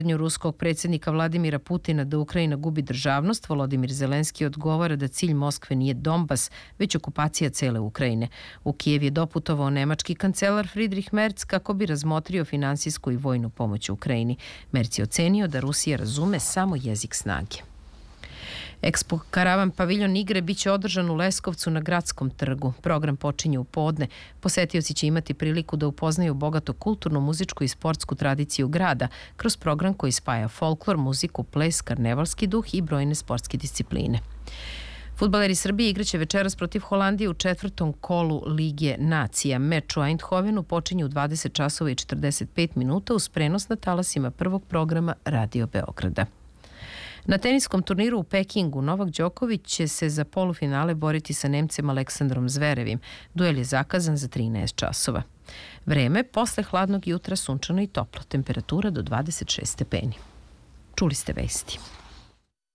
ruskog predsjednika Vladimira Putina da Ukrajina gubi državnost, Volodimir Zelenski odgovara da cilj Moskve nije Donbas, već okupacija cele Ukrajine. U Kijev je doputovao nemački kancelar Friedrich Merz kako bi razmotrio finansijsku i vojnu pomoć Ukrajini. Merz je ocenio da Rusija razume samo jezik snage. Expo Karavan paviljon igre biće održan u Leskovcu na Gradskom trgu. Program počinje u podne. Posetioci će imati priliku da upoznaju bogato kulturnu, muzičku i sportsku tradiciju grada kroz program koji spaja folklor, muziku, ples, karnevalski duh i brojne sportske discipline. Fudbaleri Srbije igraće večeras protiv Holandije u 4. kolu Lige nacija. Meč u Eindhovenu počinje u 20 časova i 45 minuta uz prenos na talasima prvog programa Radio Beograda. Na teniskom turniru u Pekingu Novak Đoković će se za polufinale boriti sa Nemcem Aleksandrom Zverevim. Duel je zakazan za 13 časova. Vreme posle hladnog jutra sunčano i toplo, temperatura do 26 stepeni. Čuli ste vesti.